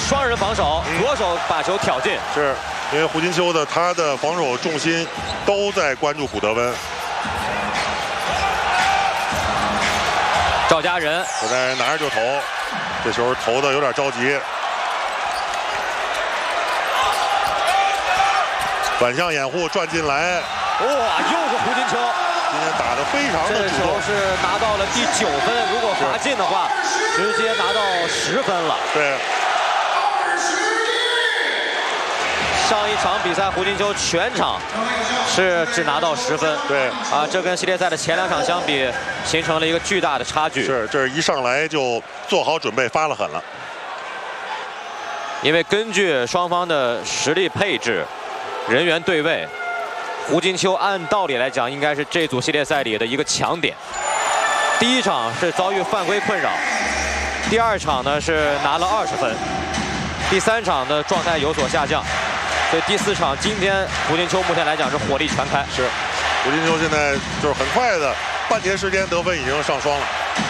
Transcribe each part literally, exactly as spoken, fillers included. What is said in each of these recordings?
双人防守，左手把球挑进。 是因为胡金秋的他的防守重心都在关注古德温。 赵家人， 赵家人拿着就投，这球投的有点着急。反向掩护转进来， 哇，又是胡金秋。 今天打得非常的主动， 这球是拿到了第九分，如果罚进的话，直接拿到十分了。 对。 上一场比赛，胡金秋全场是只拿到十分。 对。 啊，这跟系列赛的前两场相比，形成了一个巨大的差距。 是，这是一上来就做好准备，发了狠了。 因为根据双方的实力配置、人员对位。 胡金秋按道理来讲，应该是这组系列赛里的一个强点。第一场是遭遇犯规困扰，第二场呢是拿了二十分，第三场的状态有所下降，所以第四场今天胡金秋目前来讲是火力全开。 是，胡金秋现在就是很快的半节时间得分已经上双了。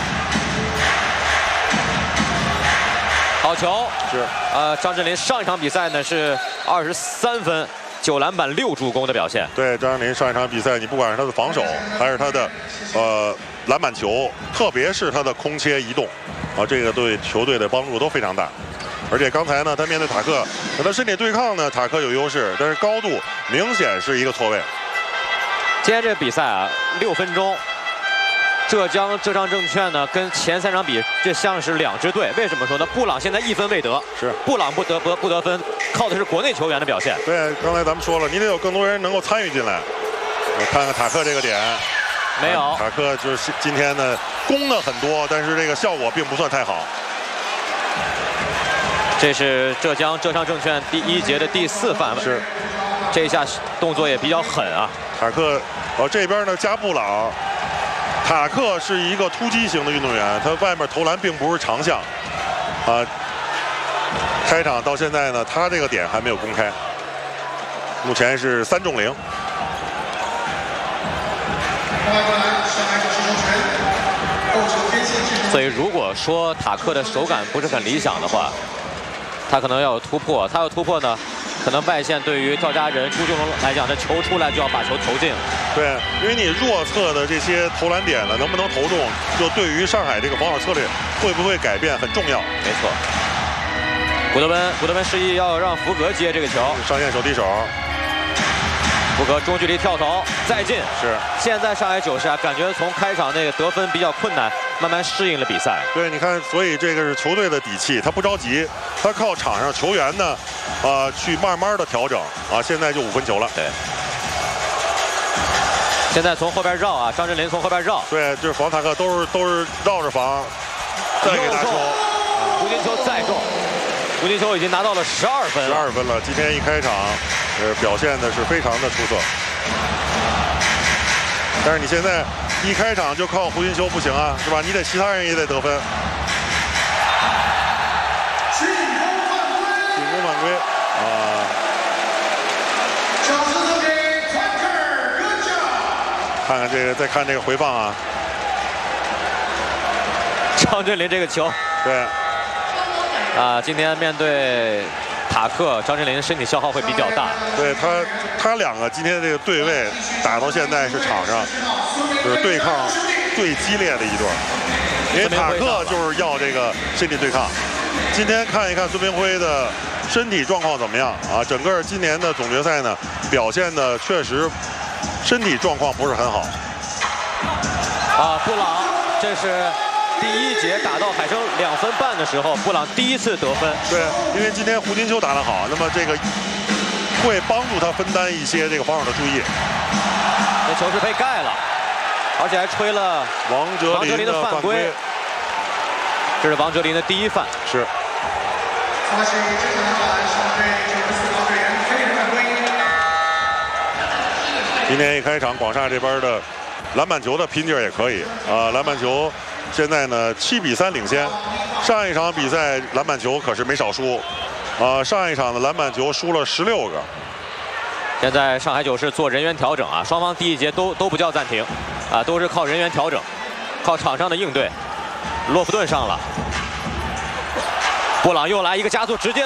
好球！ 是， 呃，张镇麟上一场比赛呢是二十三分。 九篮板六助攻的表现。 对，张镇麟上一场比赛，你不管是他的防守，还是他的呃篮板球，特别是他的空切移动，啊，这个对球队的帮助都非常大。而且刚才呢，他面对塔克，和他身体对抗呢，塔克有优势，但是高度明显是一个错位。 今天这个比赛啊，六分钟。 浙江浙商证券呢，跟前三场比，这像是两支队。为什么说呢？布朗现在一分未得， 是布朗不得不不得分，靠的是国内球员的表现。 对，刚才咱们说了，你得有更多人能够参与进来。我看看塔克这个点， 没有。 塔克就是今天呢攻的很多，但是这个效果并不算太好。 这是浙江浙商证券第一节的第四犯， 是， 这一下动作也比较狠啊。 塔克，哦这边呢加布朗。 塔克是一个突击型的运动员，他外面投篮并不是长项，啊，开场到现在呢，他这个点还没有公开，目前是三中零。 所以如果说塔克的手感不是很理想的话，他可能要有突破，他要突破呢？ 可能外线对于赵家人、朱俊龙来讲，这球出来就要把球投进。 对，因为你弱侧的这些投篮点了，能不能投中，就对于上海这个防守策略会不会改变很重要。 没错。古德温，古德温示意要让福格接这个球， 上线手递手。 福格中距离跳投再进。 是。现在上海九世啊，感觉从开场那个得分比较困难，慢慢适应了比赛。 对，你看，所以这个是球队的底气，他不着急，他靠场上球员呢。 啊，去慢慢的调整啊！现在就五分球了。 对。现在从后边绕啊，张镇麟从后边绕。 对，就是防塔克都是都是绕着防，再给他球。 胡金秋再中，胡金秋已经拿到了十二分。 十二分了，今天一开场，呃，表现的是非常的出色。但是你现在一开场就靠胡金秋不行啊，是吧？你得其他人也得得分。 犯规啊！看看这个，再看这个回放啊！ 张镇麟这个球， 对啊，今天面对塔克，张镇麟身体消耗会比较大。 对他，他两个今天这个对位打到现在是场上就是对抗最激烈的一对，因为塔克就是要这个身体对抗。今天看一看孙铭徽的。 身体状况怎么样啊？整个今年的总决赛呢，表现的确实身体状况不是很好。 啊，布朗，这是第一节打到海生两分半的时候，布朗第一次得分。 对，因为今天胡金秋打得好，那么这个会帮助他分担一些这个防守的注意。 这球是被盖了，而且还吹了王哲林的犯规。 这是王哲林的第一犯。 是。 今天一开场，广厦这边的篮板球的拼劲儿也可以啊！篮板球现在呢七比三领先，上一场比赛篮板球可是没少输啊！上一场的篮板球输了十六个。 现在上海九世做人员调整啊，双方第一节都都不叫暂停啊，都是靠人员调整，靠场上的应对。洛夫顿上了，布朗又来一个加速，直接。